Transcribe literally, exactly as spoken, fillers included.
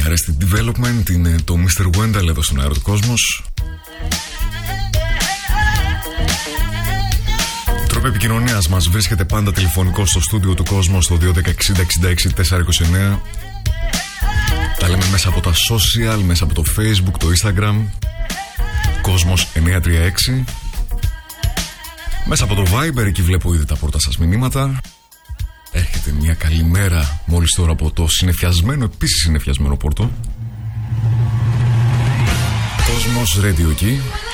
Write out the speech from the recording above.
Arrested Development, είναι το μίστερ Wendell εδώ στον αέρα του Κόσμος. Τρόπο επικοινωνίας μας βρίσκεται πάντα τηλεφωνικό στο στούντιο του Κόσμου στο δύο ένα μηδέν εξήντα εξήντα έξι τετρακόσια είκοσι εννέα. Τα λέμε μέσα από τα social, μέσα από το Facebook, το Instagram, Κόσμος εννιακόσια τριάντα έξι. Μέσα από το Viber, εκεί βλέπω ήδη τα πρώτα σας μηνύματα. Έρχεται μια καλημέρα μόλις τώρα από το συννεφιασμένο, επίσης συννεφιασμένο Πόρτο. Κόσμος Radio εκεί.